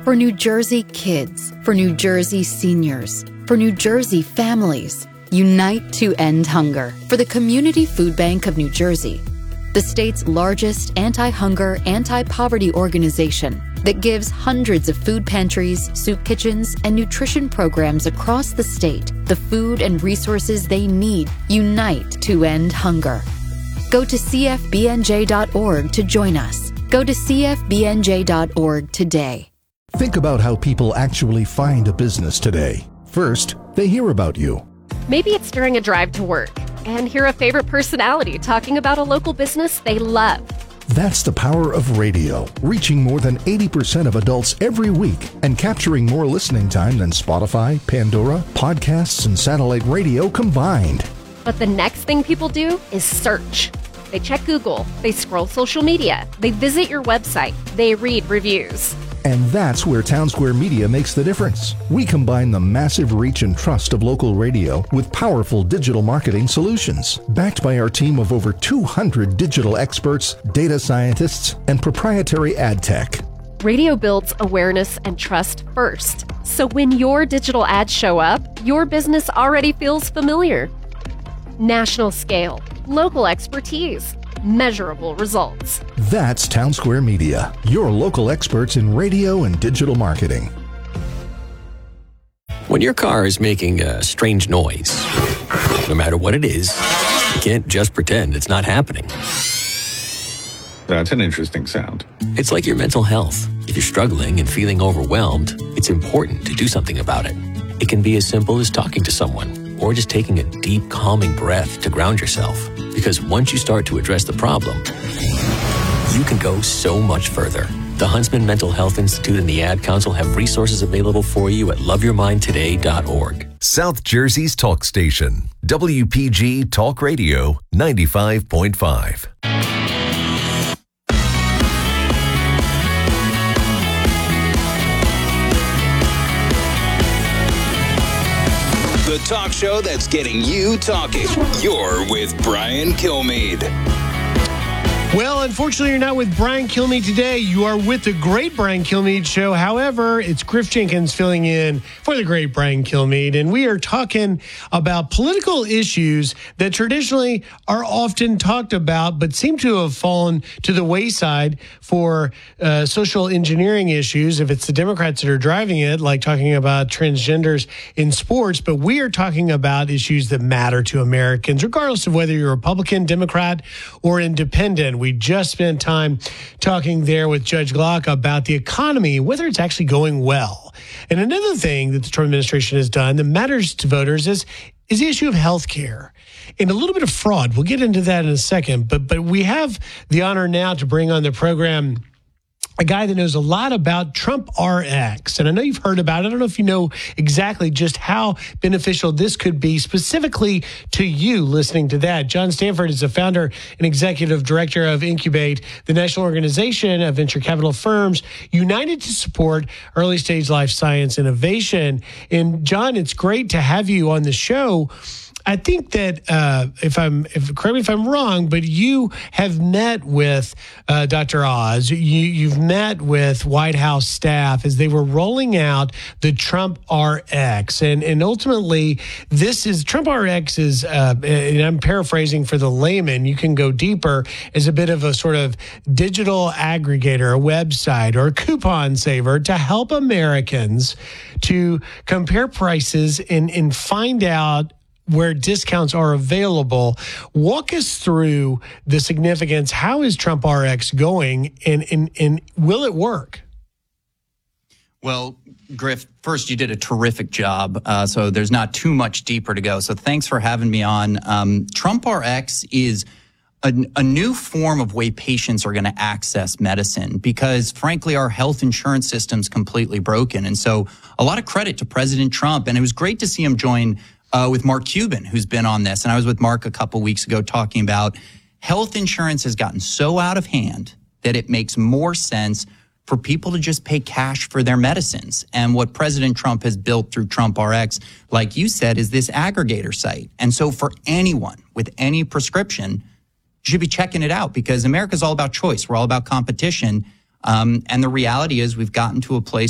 For New Jersey kids, for New Jersey seniors, for New Jersey families, unite to end hunger for the Community Food Bank of New Jersey, the state's largest anti-hunger, anti-poverty organization that gives hundreds of food pantries, soup kitchens, and nutrition programs across the state the food and resources they need. Unite to end hunger. Go to cfbnj.org to join us. Go to cfbnj.org today. Think about how people actually find a business today. First, they hear about you. Maybe it's during a drive to work and hear a favorite personality talking about a local business they love. That's the power of radio, reaching more than 80% of adults every week and capturing more listening time than Spotify, Pandora, podcasts, and satellite radio combined. But the next thing people do is search. They check Google, they scroll social media, they visit your website, they read reviews. And that's where Townsquare Media makes the difference. We combine the massive reach and trust of local radio with powerful digital marketing solutions, backed by our team of over 200 digital experts, data scientists, and proprietary ad tech. Radio builds awareness and trust first. So when your digital ads show up, your business already feels familiar. National scale, local expertise, measurable results. That's Townsquare Media, your local experts in radio and digital marketing. When your car is making a strange noise, no matter what it is, you can't just pretend it's not happening. That's an interesting sound. It's like your mental health. If you're struggling and feeling overwhelmed, it's important to do something about it. It can be as simple as talking to someone or just taking a deep, calming breath to ground yourself. Because once you start to address the problem, you can go so much further. The Huntsman Mental Health Institute and the Ad Council have resources available for you at loveyourmindtoday.org. South Jersey's talk station, WPG Talk Radio 95.5. The talk show that's getting you talking. You're with Brian Kilmeade. Well, unfortunately, you're not with Brian Kilmeade today. You are with the great Brian Kilmeade show. However, it's Griff Jenkins filling in for the great Brian Kilmeade, and we are talking about political issues that traditionally are often talked about but seem to have fallen to the wayside for social engineering issues, if it's the Democrats that are driving it, like talking about transgenders in sports. But we are talking about issues that matter to Americans, regardless of whether you're Republican, Democrat, or independent. We just spent time talking there with Judge Glock about the economy, whether it's actually going well. And another thing that the Trump administration has done that matters to voters is the issue of health care and a little bit of fraud. We'll get into that in a second. But we have the honor now to bring on the program a guy that knows a lot about Trump RX. And I know you've heard about it. I don't know if you know exactly just how beneficial this could be specifically to you listening to that. John Stanford is the founder and executive director of Incubate, the national organization of venture capital firms united to support early stage life science innovation. And John, it's great to have you on the show. I think that correct me if I'm wrong, but you have met with Dr. Oz. You've met with White House staff as they were rolling out the Trump RX, and ultimately this is Trump RX is, and I'm paraphrasing for the layman. You can go deeper as a bit of a sort of digital aggregator, a website, or a coupon saver to help Americans to compare prices and find out where discounts are available. Walk us through the significance. How is Trump RX going, and will it work? Well, Griff, first, you did a terrific job, so there's not too much deeper to go. So thanks for having me on. Trump RX is a new form of way patients are going to access medicine because, frankly, our health insurance system's completely broken. And so a lot of credit to President Trump, and it was great to see him join with Mark Cuban, who's been on this. And I was with Mark a couple weeks ago talking about health insurance has gotten so out of hand that it makes more sense for people to just pay cash for their medicines. And what President Trump has built through Trump RX, like you said, is this aggregator site. And so for anyone with any prescription, you should be checking it out because America's all about choice. We're all about competition. And the reality is we've gotten to a place